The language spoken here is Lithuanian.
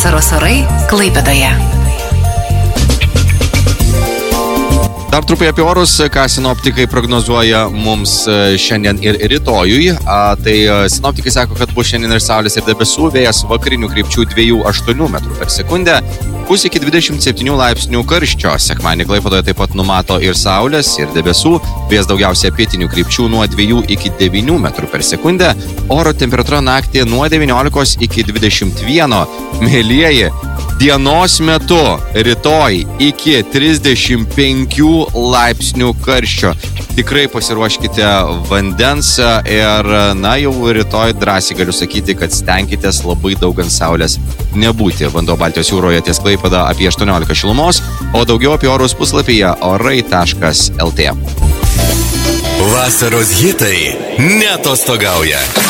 Vasaros orai Klaipėdoje. Dar trupai apie orus, ką sinoptikai prognozuoja mums šiandien ir rytojui. Tai sinoptikai sako, kad bus šiandien ir saulės ir debesų, vėjas vakarinių krypčių 2,8 metrų per sekundę, bus iki 27 laipsnių karščio. Sekmadienį Klaipėdoje taip pat numato ir saulės, ir debesų, vėjas daugiausia pietinių krypčių nuo 2 iki 9 metrų per sekundę, oro temperatūra naktį nuo 19 iki 21. Mielieji, dienos metu rytoj iki 35 laipsnių karščio. Tikrai pasiruoškite vandens ir, jau rytoj drąsiai galiu sakyti, kad stenkitės labai daug ant saulės nebūti. Vanduo Baltijos jūroje ties Klaipėda apie 18 šilumos, o daugiau apie orus puslapyje orai.lt. Vasaros hitai neatostogauja.